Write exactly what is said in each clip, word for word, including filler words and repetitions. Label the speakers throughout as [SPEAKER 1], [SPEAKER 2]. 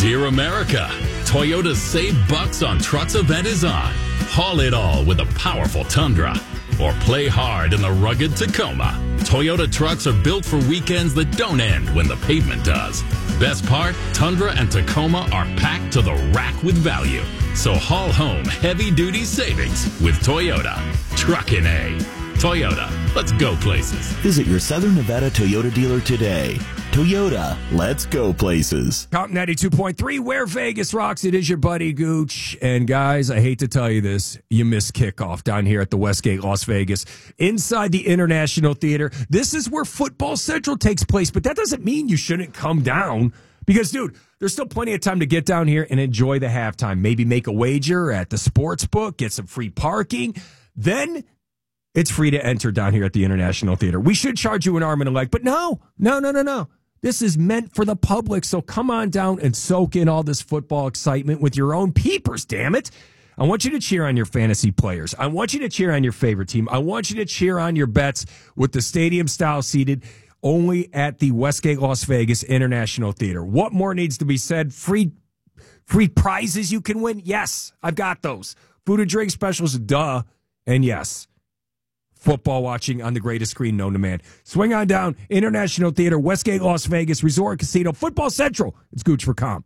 [SPEAKER 1] Dear America, Toyota's Save Bucks on Trucks event is on. Haul it all with a powerful Tundra. Or play hard in the rugged Tacoma. Toyota trucks are built for weekends that don't end when the pavement does. Best part, Tundra and Tacoma are packed to the rack with value. So haul home heavy-duty savings with Toyota. Truckin' A. Toyota, let's go places.
[SPEAKER 2] Visit your Southern Nevada Toyota dealer today. Toyota, let's go places.
[SPEAKER 3] Comp ninety-two point three, where Vegas rocks. It is your buddy Gooch. And guys, I hate to tell you this, you missed kickoff down here at the Westgate Las Vegas, inside the International Theater. This is where Football Central takes place, but that doesn't mean you shouldn't come down. Because, dude, there's still plenty of time to get down here and enjoy the halftime. Maybe make a wager at the sports book, get some free parking. Then it's free to enter down here at the International Theater. We should charge you an arm and a leg, but no, no, no, no, no. This is meant for the public, so come on down and soak in all this football excitement with your own peepers, damn it. I want you to cheer on your fantasy players. I want you to cheer on your favorite team. I want you to cheer on your bets with the stadium-style seated only at the Westgate Las Vegas International Theater. What more needs to be said? Free free prizes you can win? Yes, I've got those. Food and drink specials, duh. And yes, football watching on the greatest screen known to man. Swing on down, International Theater, Westgate, Las Vegas, Resort Casino, Football Central. It's Gooch for Comp.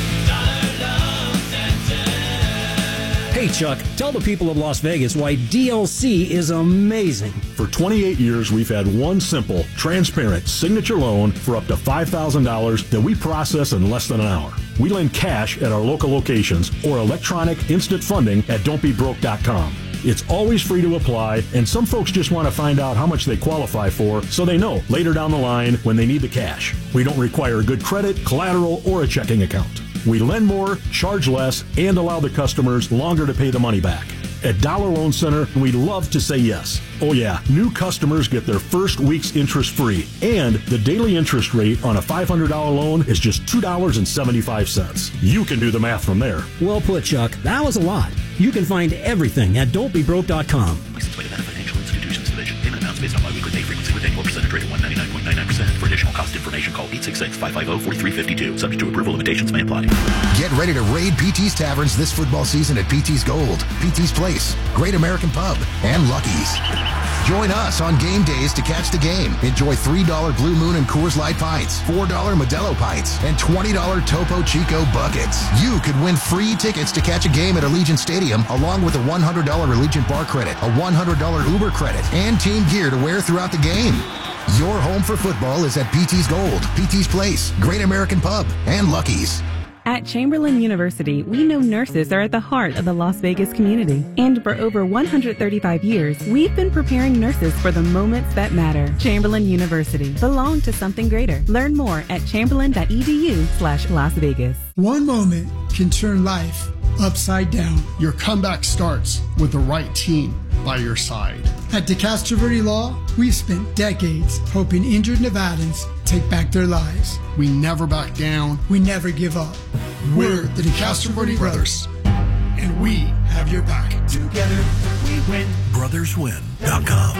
[SPEAKER 4] Hey, Chuck, tell the people of Las Vegas why D L C is amazing.
[SPEAKER 5] For twenty-eight years, we've had one simple, transparent signature loan for up to five thousand dollars that we process in less than an hour. We lend cash at our local locations or electronic instant funding at don't be broke dot com. It's always free to apply, and some folks just want to find out how much they qualify for so they know later down the line when they need the cash. We don't require good credit, collateral, or a checking account. We lend more, charge less, and allow the customers longer to pay the money back. At Dollar Loan Center, we love to say yes. Oh yeah, new customers get their first week's interest free, and the daily interest rate on a five hundred dollars loan is just two dollars and seventy-five cents. You can do the math from there.
[SPEAKER 4] Well put, Chuck. That was a lot. You can find everything at don't be broke dot com.
[SPEAKER 6] Licensed by Nevada Financial Institutions Division. Payment amounts based on biweekly pay frequency with annual percentage rate of one ninety-nine point nine nine percent. For additional cost information, call eight six six, five five zero, four three five two. Subject to approval, limitations may apply.
[SPEAKER 7] Get ready to raid P T's Taverns this football season at P T's Gold, P T's Place, Great American Pub, and Lucky's. Join us on game days to catch the game. Enjoy three dollars Blue Moon and Coors Light pints, four dollars Modelo pints, and twenty dollars Topo Chico buckets. You could win free tickets to catch a game at Allegiant Stadium, along with a one hundred dollars Allegiant bar credit, a one hundred dollars Uber credit, and team gear to wear throughout the game. Your home for football is at P T's Gold, P T's Place, Great American Pub, and Lucky's.
[SPEAKER 8] At Chamberlain University, we know nurses are at the heart of the Las Vegas community. And for over one hundred thirty-five years, we've been preparing nurses for the moments that matter. Chamberlain University. Belong to something greater. Learn more at chamberlain.edu slash Las Vegas.
[SPEAKER 9] One moment can turn life upside down.
[SPEAKER 10] Your comeback starts with the right team by your side.
[SPEAKER 9] At DeCastro Verde Law, we've spent decades helping injured Nevadans take back their lives.
[SPEAKER 10] We never back down.
[SPEAKER 9] We never give up.
[SPEAKER 10] We're the DeCastro Verde Brothers, and we have your back.
[SPEAKER 11] Together, we win.
[SPEAKER 12] brothers win dot com.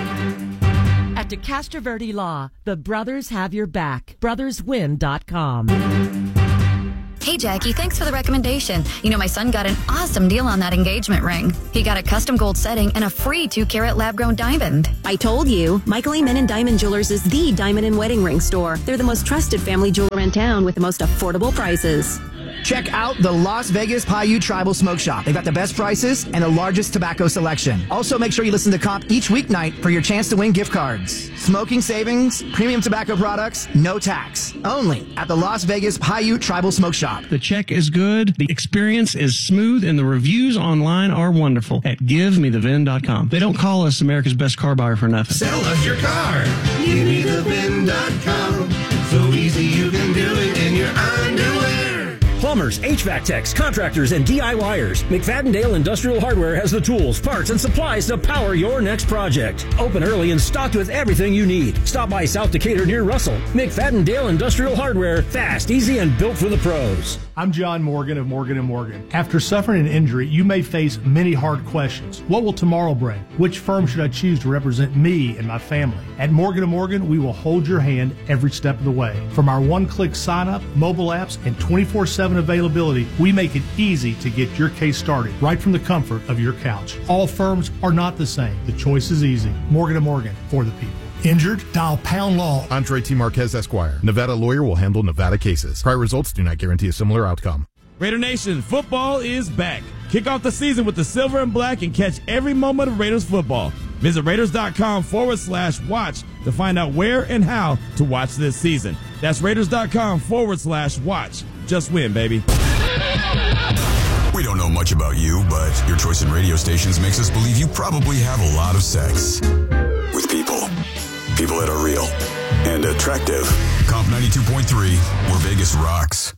[SPEAKER 13] At DeCastro Verde Law, the brothers have your back. brothers win dot com.
[SPEAKER 14] Hey, Jackie, thanks for the recommendation. You know, my son got an awesome deal on that engagement ring. He got a custom gold setting and a free two-carat lab-grown diamond.
[SPEAKER 15] I told you, Michael A. Menon Diamond Jewelers is the diamond and wedding ring store. They're the most trusted family jeweler in town with the most affordable prices.
[SPEAKER 16] Check out the Las Vegas Paiute Tribal Smoke Shop. They've got the best prices and the largest tobacco selection. Also, make sure you listen to Comp each weeknight for your chance to win gift cards. Smoking savings, premium tobacco products, no tax. Only at the Las Vegas Paiute Tribal Smoke Shop.
[SPEAKER 17] The check is good, the experience is smooth, and the reviews online are wonderful at give me the vin dot com. They don't call us America's best car buyer for nothing.
[SPEAKER 11] Sell us your car. give me the vin dot com. So easy you can do it in your underwear.
[SPEAKER 4] Plumbers, H V A C techs, contractors, and DIYers. McFadden-Dale Industrial Hardware has the tools, parts, and supplies to power your next project. Open early and stocked with everything you need. Stop by South Decatur near Russell. McFadden-Dale Industrial Hardware. Fast, easy, and built for the pros.
[SPEAKER 18] I'm John Morgan of Morgan and Morgan. After suffering an injury, you may face many hard questions. What will tomorrow bring? Which firm should I choose to represent me and my family? At Morgan and Morgan, we will hold your hand every step of the way. From our one-click sign-up, mobile apps, and twenty-four seven and availability, we make it easy to get your case started right from the comfort of your couch. All firms are not the same. The choice is easy. Morgan and Morgan, for the people.
[SPEAKER 10] Injured? Dial Pound Law.
[SPEAKER 19] Andre T. Marquez, Esquire. Nevada lawyer will handle Nevada cases. Prior results do not guarantee a similar outcome.
[SPEAKER 20] Raider Nation, football is back. Kick off the season with the silver and black and catch every moment of Raiders football. Visit Raiders.com forward slash watch to find out where and how to watch this season. That's Raiders.com forward slash watch. Just win, baby.
[SPEAKER 21] We don't know much about you, but your choice in radio stations makes us believe you probably have a lot of sex. With people. People that are real and attractive. Comp ninety-two point three, where Vegas rocks.